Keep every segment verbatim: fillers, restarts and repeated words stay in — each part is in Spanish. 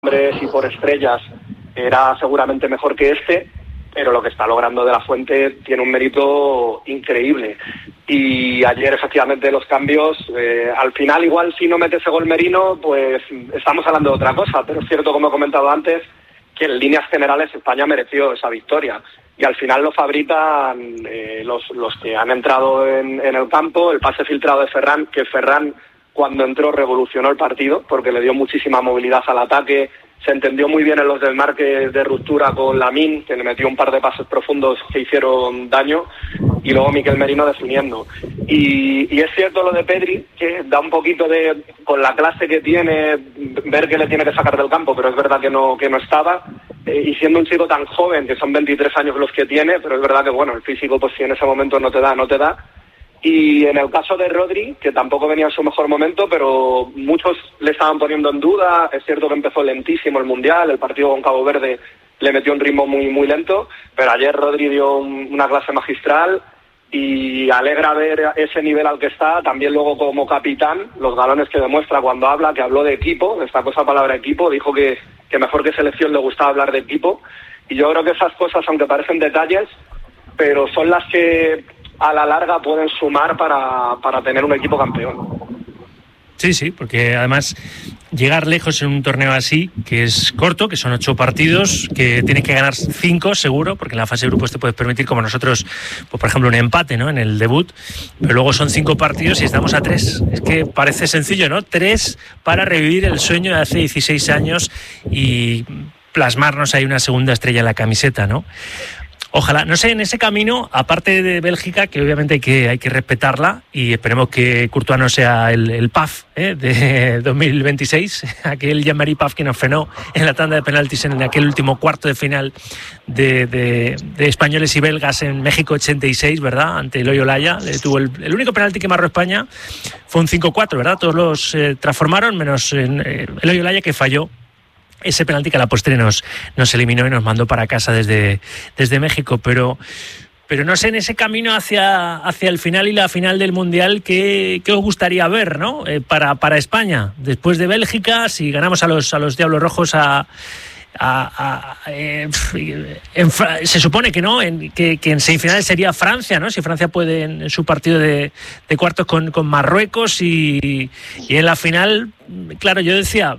hombres y por estrellas era seguramente mejor que este, pero lo que está logrando De La Fuente tiene un mérito increíble. Y ayer efectivamente los cambios, eh, al final igual si no mete ese gol Merino, pues estamos hablando de otra cosa, pero es cierto, como he comentado antes, que en líneas generales España mereció esa victoria. Y al final lo fabrican eh, los, los que han entrado en, en el campo, el pase filtrado de Ferran, que Ferran cuando entró revolucionó el partido porque le dio muchísima movilidad al ataque, se entendió muy bien en los desmarques de ruptura con Lamine, que le metió un par de pases profundos que hicieron daño, y luego Miquel Merino definiendo. Y, y es cierto lo de Pedri, que da un poquito de, con la clase que tiene, ver que le tiene que sacar del campo, pero es verdad que no, que no estaba, eh, y siendo un chico tan joven, que son veintitrés años los que tiene, pero es verdad que bueno, el físico pues si en ese momento no te da, no te da. Y en el caso de Rodri, que tampoco venía en su mejor momento, pero muchos le estaban poniendo en duda. Es cierto que empezó lentísimo el Mundial, el partido con Cabo Verde le metió un ritmo muy muy lento, pero ayer Rodri dio un, una clase magistral y alegra ver ese nivel al que está. También luego como capitán, los galones que demuestra cuando habla, que habló de equipo, destacó esa palabra equipo, dijo que, que mejor que selección le gustaba hablar de equipo. Y yo creo que esas cosas, aunque parecen detalles, pero son las que a la larga pueden sumar para, para tener un equipo campeón. Sí, sí, porque además llegar lejos en un torneo así, que es corto, que son ocho partidos, que tienes que ganar cinco seguro, porque en la fase de grupos te puedes permitir, como nosotros, pues por ejemplo, un empate, ¿no?, en el debut, pero luego son cinco partidos y estamos a tres. Es que parece sencillo, ¿no? Tres para revivir el sueño de hace dieciséis años y plasmarnos ahí una segunda estrella en la camiseta, ¿no? Ojalá, no sé, en ese camino, aparte de Bélgica, que obviamente hay que, hay que respetarla, y esperemos que Courtois no sea el, el P A F ¿eh? de dos mil veintiséis, aquel Jean-Marie P A F que nos frenó en la tanda de penaltis en aquel último cuarto de final de, de, de españoles y belgas en México ochenta y seis, ¿verdad?, ante el Olaya. Le tuvo el, el único penalti que marcó España fue un cinco cuatro, ¿verdad? Todos los eh, transformaron, menos eh, el Olaya, que falló ese penalti que a la postre nos, nos eliminó y nos mandó para casa desde, desde México. Pero, pero no sé, en ese camino hacia, hacia el final y la final del Mundial, ¿qué, qué os gustaría ver, ¿no?, eh, para, para España? Después de Bélgica, si ganamos a los, a los Diablos Rojos a... A, a, eh, en, se supone que no, en, que, que en semifinales sería Francia, ¿no? Si Francia puede en, en su partido de, de cuartos con, con Marruecos, y, y en la final, claro, yo decía,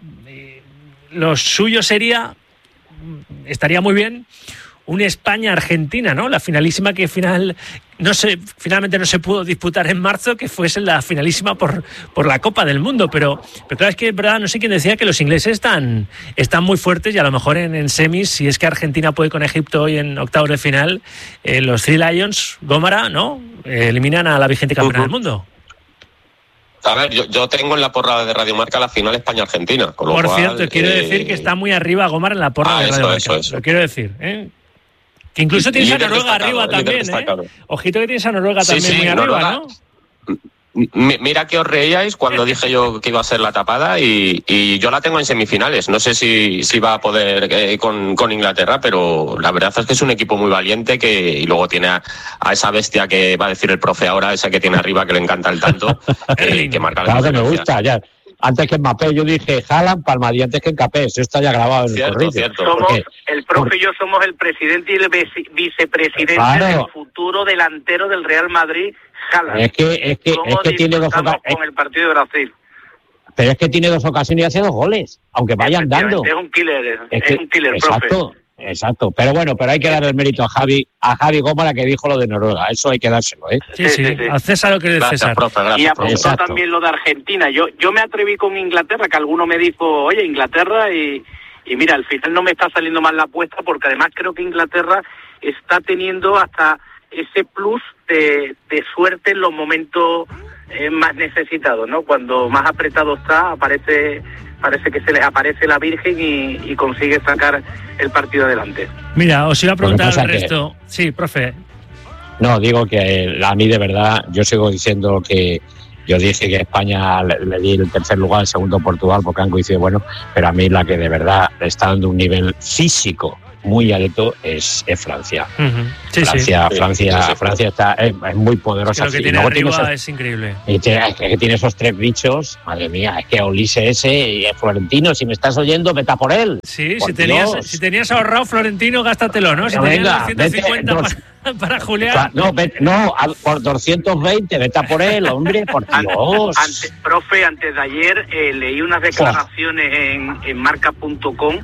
lo suyo sería, estaría muy bien, un España-Argentina, ¿no? La finalísima que final no se, finalmente no se pudo disputar en marzo, que fuese la finalísima por, por la Copa del Mundo. Pero, pero claro, es que, verdad, no sé quién decía que los ingleses están, están muy fuertes, y a lo mejor en, en semis, si es que Argentina puede con Egipto hoy en octavos de final, eh, los Three Lions, Gómara, ¿no?, eh, eliminan a la vigente campeona uh-huh. del mundo. A ver, yo, yo tengo en la porra de Radio Marca la final España-Argentina. Por cual, cierto, quiero eh... decir que está muy arriba Gómara en la porra ah, de Radio eso, Marca. Eso, eso. Lo quiero decir, ¿eh? Que incluso tienes a Noruega arriba también, ¿eh? Ojito que tienes a Noruega sí, también sí, muy Noruega. arriba, ¿no? Mira que os reíais cuando dije yo que iba a ser la tapada, y, y yo la tengo en semifinales. No sé si, si va a poder eh, con, con Inglaterra, pero la verdad es que es un equipo muy valiente, que y luego tiene a, a esa bestia que va a decir el profe ahora, esa que tiene arriba, que le encanta el tanto, eh, que marca la claro que me gusta, ya. Antes que Mbappé, yo dije Haaland, Palma, y antes que Mbappé, eso está ya grabado en cierto, el corrillo. Cierto. Somos, porque, el profe porque, y yo somos el presidente y el vicepresidente claro. del futuro delantero del Real Madrid, Haaland. Es que, es que, es que tiene dos ocasiones. Con el partido de Brasil. Pero es que tiene dos ocasiones y hace dos goles, aunque vayan dando. Es un killer, es, es, que, es un killer, exacto, profe. Exacto, pero bueno, pero hay que dar el mérito a Javi, a Javi Gómara, que dijo lo de Noruega, eso hay que dárselo, ¿eh? Sí, sí, sí. A César lo que es César. Profe, gracias, y apuntó también lo de Argentina. Yo yo me atreví con Inglaterra, que alguno me dijo, oye, Inglaterra, y, y mira, al final no me está saliendo mal la apuesta, porque además creo que Inglaterra está teniendo hasta ese plus de, de suerte en los momentos eh, más necesitados, ¿no? Cuando más apretado está, aparece... parece que se les aparece la Virgen y, y consigue sacar el partido adelante. Mira, os iba a preguntar al resto. Que... Sí, profe. No, digo que a mí de verdad, yo sigo diciendo que yo dije que España le, le di el tercer lugar, el segundo Portugal, porque han coincidido bueno, pero a mí la que de verdad le está dando un nivel físico muy alto es, es Francia. Uh-huh. Sí, Francia, sí. Francia, Sí, sí, sí. Francia está, es, es muy poderosa. Es que lo que sí. tiene Luego arriba tiene esos, es increíble. y tiene, es que tiene esos tres bichos, madre mía, es que Olise ese y Florentino, si me estás oyendo, vete a por él. Sí, por si tenías, Dios. si tenías ahorrado, Florentino, gástatelo, ¿no? Si Venga, tenías doscientos cincuenta vete, para, para Julián. No, vete, no, a, por doscientos veinte, vete a por él, hombre, por Dios. Antes, profe, antes de ayer eh, leí unas declaraciones en, en marca punto com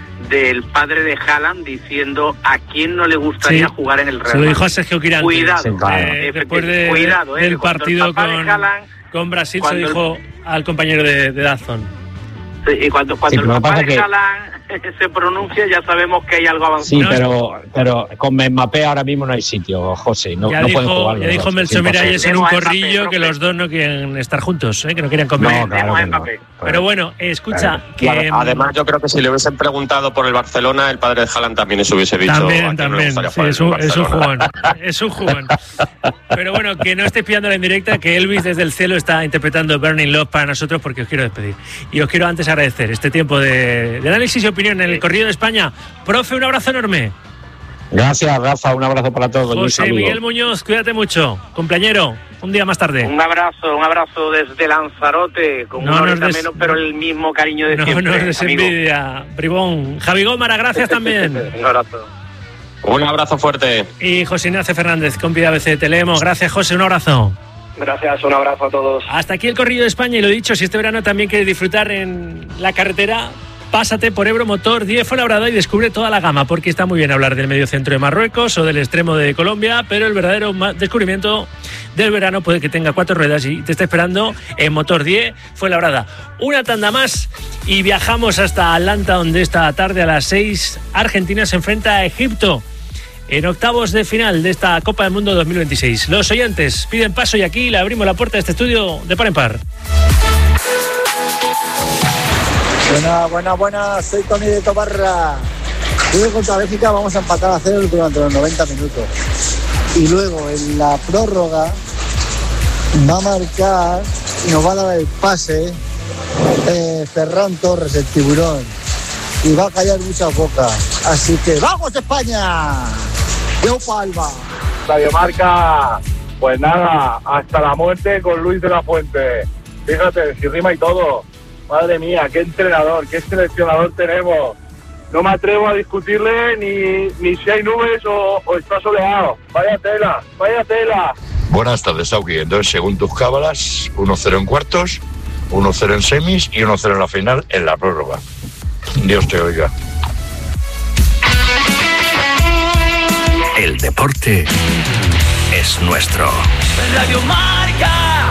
del padre de Haaland diciendo a quién no le gustaría Sí. jugar en el Real Se lo dijo a Madrid. Sergio Quirante. Cuidado, Sí, claro. Eh, después de, Cuidado, eh, del que cuando partido el papá de con, Haaland- con Brasil, se cuando lo dijo al compañero de, de Dazón. Sí, y cuando, cuando Sí, el pero lo que papá pasa de que- Haaland se pronuncia ya sabemos que hay algo avanzado. Sí, No, pero, pero con Mbappé ahora mismo no hay sitio, José. No, ya no dijo, pueden jugar los ya dijo dos, Melchor es imposible. Miralles en un Tenemos a Mbappé, corrillo que profe. los dos no quieren estar juntos, ¿eh? Que no quieren comer. No, claro Tenemos a que no. Mbappé. Pero bueno, escucha, Y ade- que además, yo creo que si le hubiesen preguntado por el Barcelona, el padre de Haaland también se hubiese dicho. También, a quién le también. gustaría Sí, jugar es, en el un, es un Barcelona. jugón. Es un jugón. Pero bueno, que no estéis pillando la indirecta, que Elvis desde el cielo está interpretando Burning Love para nosotros porque os quiero despedir. Y os quiero antes agradecer este tiempo de, de análisis y opinión en el Corrillo de España. Profe, un abrazo enorme. Gracias, Rafa. Un abrazo para todos. y un José saludo. Miguel Muñoz, cuídate mucho. Cumpleañero, un día más tarde. Un abrazo, un abrazo desde Lanzarote, con No una nos horita des- menos, pero el mismo cariño de No siempre. nos desenvidia, bribón. Javi Gómara, gracias también. Un abrazo. Un abrazo fuerte. Y José Ignacio Fernández, compi de A B C, te leemos. Gracias, José, un abrazo. Gracias, un abrazo a todos. Hasta aquí el Corrillo de España y lo dicho, si este verano también quieres disfrutar en la carretera, pásate por Ebro Motor diez Fuenlabrada y descubre toda la gama, porque está muy bien hablar del medio centro de Marruecos o del extremo de Colombia, pero el verdadero ma- descubrimiento del verano puede que tenga cuatro ruedas y te está esperando en Motor diez Fuenlabrada. Una tanda más y viajamos hasta Atlanta, donde esta tarde a las seis Argentina se enfrenta a Egipto en octavos de final de esta Copa del Mundo dos mil veintiséis. Los oyentes piden paso y aquí le abrimos la puerta a este estudio de par en par. Buena, buena, buena, soy Tony de Tobarra. Luego contra Bélgica vamos a empatar a cero durante los noventa minutos. Y luego en la prórroga va a marcar y nos va a dar el pase eh, Ferran Torres, el tiburón. Y va a callar muchas bocas. Así que ¡vamos España! ¡Yo Palma! Radio Marca, pues nada, hasta la muerte con Luis de la Fuente. Fíjate, si rima y todo. Madre mía, qué entrenador, qué seleccionador tenemos. No me atrevo a discutirle ni, ni si hay nubes o, o está soleado. Vaya tela, vaya tela. Buenas tardes, Auki. Entonces, según tus cábalas, uno cero en cuartos, uno cero en semis y uno cero en la final en la prórroga. Dios te oiga. El deporte es nuestro. Radio Marca.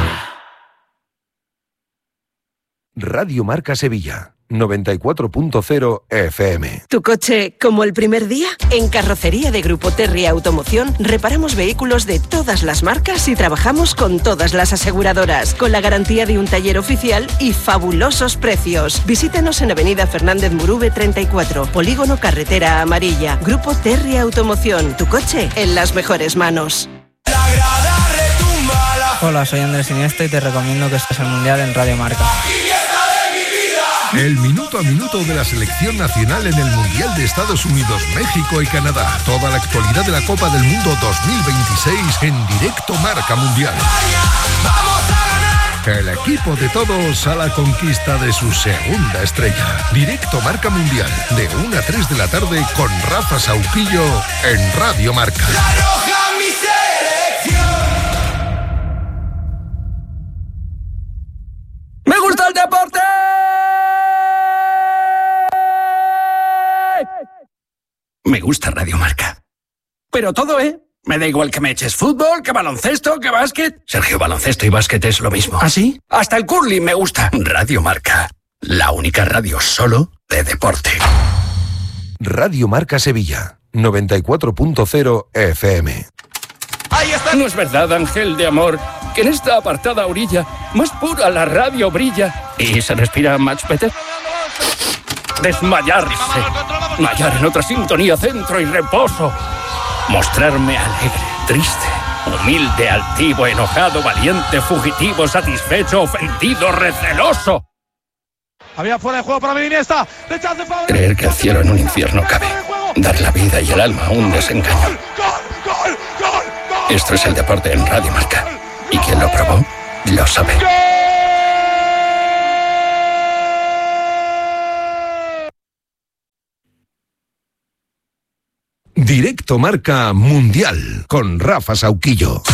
Radio Marca Sevilla, noventa y cuatro punto cero F M. ¿Tu coche como el primer día? En Carrocería de Grupo Terry Automoción reparamos vehículos de todas las marcas y trabajamos con todas las aseguradoras, con la garantía de un taller oficial y fabulosos precios. Visítanos en Avenida Fernández Murube treinta y cuatro, Polígono Carretera Amarilla. Grupo Terry Automoción, tu coche en las mejores manos. Hola, soy Andrés Iniesta y te recomiendo que estés al Mundial en Radio Marca. El minuto a minuto de la selección nacional en el Mundial de Estados Unidos, México y Canadá. Toda la actualidad de la Copa del Mundo dos mil veintiséis en directo Marca Mundial. El equipo de todos a la conquista de su segunda estrella. Directo Marca Mundial, de una a tres de la tarde con Rafa Sauquillo en Radio Marca. ¡Me gusta el deporte! Me gusta Radio Marca. Pero todo, ¿eh? Me da igual que me eches fútbol, que baloncesto, que básquet. Sergio, baloncesto y básquet es lo mismo. ¿Ah, sí? Hasta el curling me gusta. Radio Marca. La única radio solo de deporte. Radio Marca Sevilla, noventa y cuatro punto cero F M. Ahí está. No es verdad, ángel de amor, que en esta apartada orilla más pura la radio brilla y se respira much better. Desmayarse. Mayar en otra sintonía, centro y reposo. Mostrarme alegre, triste, humilde, altivo, enojado, valiente, fugitivo, satisfecho, ofendido, receloso. Había fuera de juego para Iniesta. Creer que el cielo en un infierno cabe. dar la vida y el alma a un desengaño. Esto es el deporte en Radio Marca. Y quien lo probó, lo sabe. Directo Marca Mundial con Rafa Sauquillo.